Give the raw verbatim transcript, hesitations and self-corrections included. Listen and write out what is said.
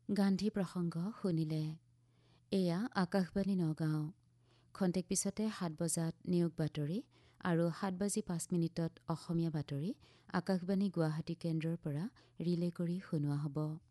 গান্ধী প্ৰসংগ শুনিলে। এয়া আকাশবাণী নগাঁও। খন্তেক পিছতে সাত বজাত নিয়োগ বাতৰি আৰু সাত বাজি পাঁচ মিনিটত অসমীয়া বাতৰি আকাশবাণী গুৱাহাটী কেন্দ্ৰৰ পৰা ৰিলে কৰি শুনোৱা হ'ব।